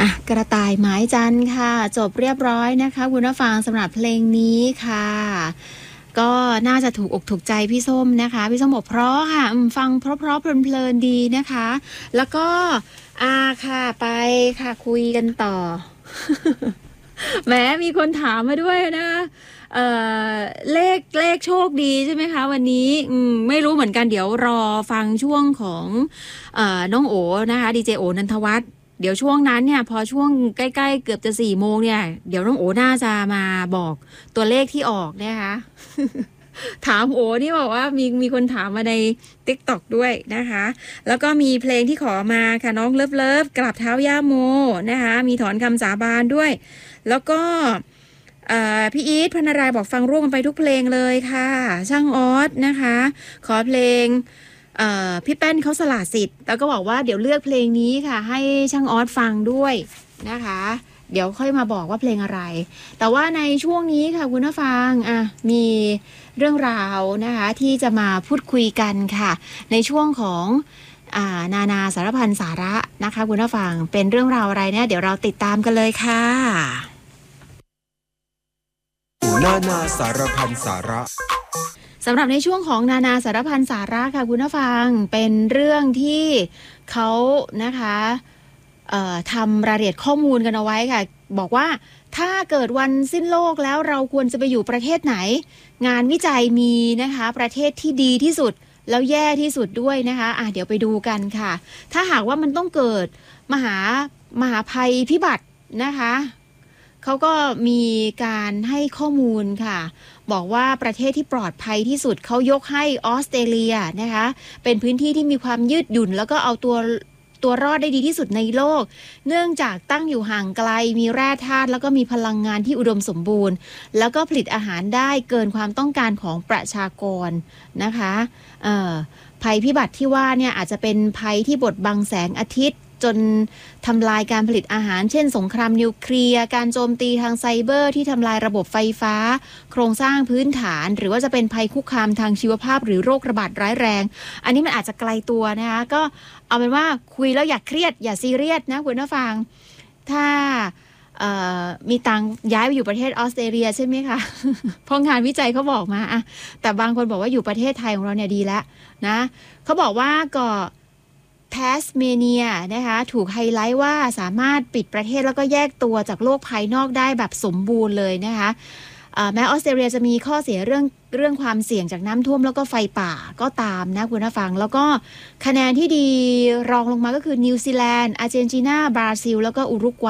กระต่ายไม้จันทร์ค่ะจบเรียบร้อยนะคะคุณผู้ฟังสำหรับเพลงนี้ค่ะก็น่าจะถูกอกถูกใจพี่ส้มนะคะพี่ส้มบอกเพราะค่ะฟังเพราะเพลินๆดีนะคะแล้วก็ค่ะไปค่ะคุยกันต่อ แหมมีคนถามมาด้วยนะเลขโชคดีใช่ไหมคะวันนี้ไม่รู้เหมือนกันเดี๋ยวรอฟังช่วงของน้องโอนะคะดีเจโอนันทวัฒน์เดี๋ยวช่วงนั้นเนี่ยพอช่วงใกล้ๆเกือบจะ4 โมงเนี่ยเดี๋ยวน้องโอน่าจะมาบอกตัวเลขที่ออกนะคะ ถามโอนี่บอกว่ามีคนถามมาใน TikTok ด้วยนะคะแล้วก็มีเพลงที่ขอมาค่ะน้องเลิฟกราบเท้าย่าโมนะคะมีถอนคำสาบานด้วยแล้วก็พี่อีทพนารายบอกฟังร่วมกันไปทุกเพลงเลยค่ะช่างออสนะคะขอเพลงพี่แป้นเขาสละสิทธิ์แล้วก็บอกว่าเดี๋ยวเลือกเพลงนี้ค่ะให้ช่างออสฟังด้วยนะคะเดี๋ยวค่อยมาบอกว่าเพลงอะไรแต่ว่าในช่วงนี้ค่ะคุณผู้ฟังมีเรื่องราวนะคะที่จะมาพูดคุยกันค่ะในช่วงของนาสารพันสาระนะคะคุณผู้ฟังเป็นเรื่องราวอะไรเนี่ยเดี๋ยวเราติดตามกันเลยค่ะนาสารพันสาระสำหรับในช่วงของนาสารพันสาระค่ะคุณผู้ฟังเป็นเรื่องที่เขานะคะทำรายละเอียดข้อมูลกันเอาไว้ค่ะบอกว่าถ้าเกิดวันสิ้นโลกแล้วเราควรจะไปอยู่ประเทศไหนงานวิจัยมีนะคะประเทศที่ดีที่สุดแล้วแย่ที่สุดด้วยนะคะเดี๋ยวไปดูกันค่ะถ้าหากว่ามันต้องเกิดมหาภัยพิบัตินะคะเขาก็มีการให้ข้อมูลค่ะบอกว่าประเทศที่ปลอดภัยที่สุดเขายกให้ออสเตรเลียนะคะเป็นพื้นที่ที่มีความยืดหยุ่นแล้วก็เอาตัวรอดได้ดีที่สุดในโลกเนื่องจากตั้งอยู่ห่างไกลมีแร่ธาตุแล้วก็มีพลังงานที่อุดมสมบูรณ์แล้วก็ผลิตอาหารได้เกินความต้องการของประชากรนะคะภัยพิบัติที่ว่าเนี่ยอาจจะเป็นภัยที่บดบังแสงอาทิตย์จนทำลายการผลิตอาหารเช่นสงครามนิวเคลียร์การโจมตีทางไซเบอร์ที่ทำลายระบบไฟฟ้าโครงสร้างพื้นฐานหรือว่าจะเป็นภัยคุกคามทางชีวภาพหรือโรคระบาดร้ายแรงอันนี้มันอาจจะไกลตัวนะคะก็เอาเป็นว่าคุยแล้วอย่าเครียดอย่าซีเรียสนะคุณผู้ฟังถ้ามีตังย้ายไปอยู่ประเทศออสเตรเลียใช่ไหมคะ เพราะงานวิจัยเขาบอกมาแต่บางคนบอกว่าอยู่ประเทศไทยของเราเนี่ยดีแล้วนะเขาบอกว่าก็แทสเมเนียนะคะถูกไฮไลท์ว่าสามารถปิดประเทศแล้วก็แยกตัวจากโลกภายนอกได้แบบสมบูรณ์เลยนะคะแม้ออสเตรเลียจะมีข้อเสียเรื่องความเสี่ยงจากน้ำท่วมแล้วก็ไฟป่าก็ตามนะคุณผู้ฟังแล้วก็คะแนนที่ดีรองลงมาก็คือนิวซีแลนด์อาร์เจนตินาบราซิลแล้วก็อุรุกวัย